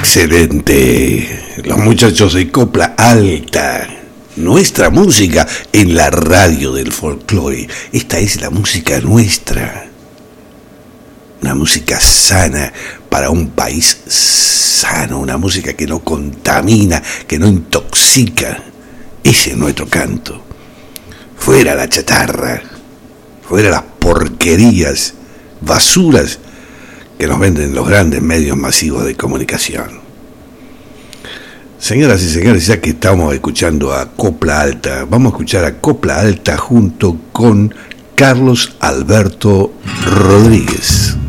Excelente. Los muchachos de Copla Alta. Nuestra música en la radio del folclore. Esta es la música nuestra. Una música sana para un país sano. Una música que no contamina, que no intoxica. Ese es nuestro canto. Fuera la chatarra. Fuera las porquerías, basuras que nos venden los grandes medios masivos de comunicación. Señoras y señores, ya que estamos escuchando a Copla Alta, vamos a escuchar a Copla Alta junto con Carlos Alberto Rodríguez.